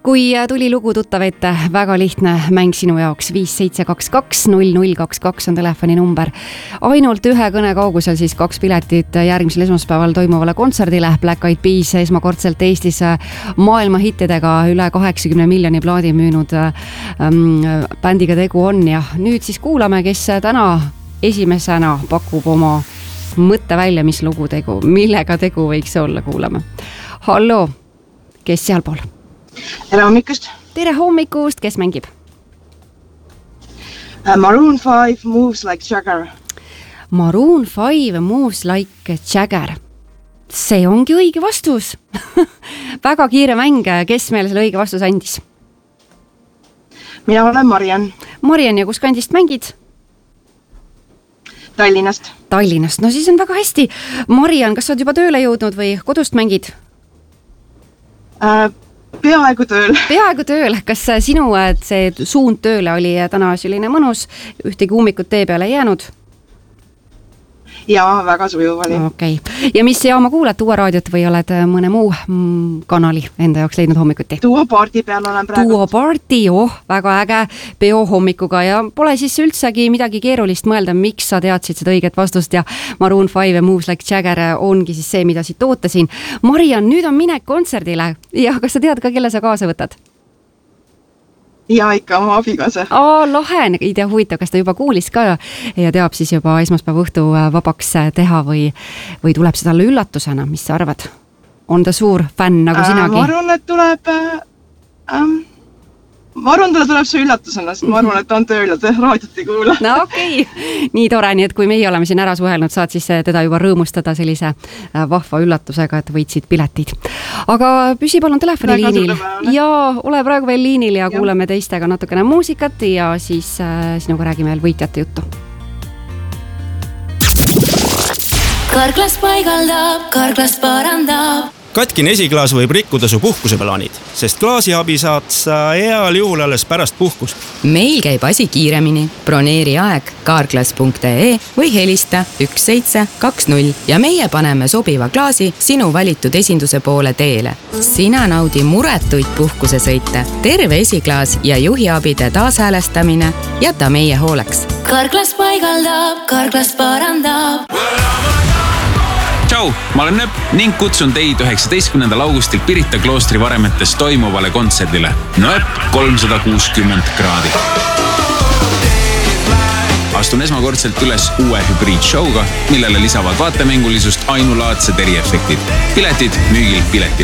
Kui tuli lugu tuttav ette, väga lihtne mäng sinu jaoks, 5722 on telefoni number. Ainult ühe kõne kaugusel siis 2 piletit järgmisel esmaspäeval toimuvale kontserdile. Black Eyed Peas esmakordselt Eestis maailma hittidega üle 80 miljoni plaadi müünud bändiga tegu on. Ja nüüd siis kuulame, kes täna esimesena pakub oma mõtte välja, mis lugu tegu, millega tegu võiks olla, kuulame. Hallo, kes sealpool? Tere hommikust. Tere hommikust, kes mängib? Maroon 5 Moves Like Jagger. Maroon 5 Moves Like Jagger. See ongi õige vastus. Väga kiire mäng, kes meile selle õige vastus andis? Mina olen Marian. Marian, ja kus kandist mängid? Tallinnast. Tallinnast, no siis on väga hästi. Marian, kas sa oled juba tööle jõudnud või kodust mängid? Peaaegu tööl. Peaaegu tööl. Kas sinu see suund tööle oli täna selline mõnus, ühtegi ummikut tee peale jäänud? Jaa, väga sujuv oli. Okay. Ja mis jaama kuulad, Duo raadiot või oled mõne muu kanali enda jaoks leidnud hommikuti? Duo Party peal olen praegu. Duo Party, väga äge peo hommikuga ja pole siis üldsegi midagi keerulist mõelda, miks sa teadsid seda õiget vastust ja Maroon 5 Moves Like Jagger ongi siis see, mida siit ootasin. Marian, nüüd on minek kontserdile ja kas sa tead ka, kelle sa kaasa võtad? Ja ikka oma abikaasa. Lahe, ei tea huvitav, kas ta juba kuulis ka ja teab siis juba esmaspäeva õhtu vabaks teha või tuleb see talle üllatusena, mis sa arvad? On ta suur fänn nagu sinagi? Ma arvan, et tuleb see üllatusena, sest ma arvan, et ta on tööl ja raadiot ei kuula. No okei, nii tore, nii et kui meie oleme siin ära suhelnud, saad siis teda juba rõõmustada sellise vahva üllatusega, et võitsid piletid. Aga püsi palun telefoni liinil ja ole praegu veel liinil ja kuuleme teistega natukene muusikat ja siis sinuga räägime veel võitjate juttu. Karklas paigaldab, karklas parandab. Katkine esiklaas võib rikkuda su puhkuseplaanid, sest klaasiabi saad sa heal juhul alles pärast puhkust. Meil käib asi kiiremini. Broneeri aeg carglass.ee või helista 1720 ja meie paneme sobiva klaasi sinu valitud esinduse poole teele. Sina naudi muretuid puhkusesõite, terve esiklaas ja juhiabide taashäälestamine jäta meie hooleks. Karklas paigaldab, karklas parandab. Tšau, ma olen Nööp ning kutsun teid 19. augustil Pirita kloostri varemetes toimuvale kontserdile. Nööp 360 kraadi. Astun esmakordselt üles uue hübriidshowga, millele lisavad vaatemängulisust ainulaadsed eriefektid. Piletid müügil Pileti.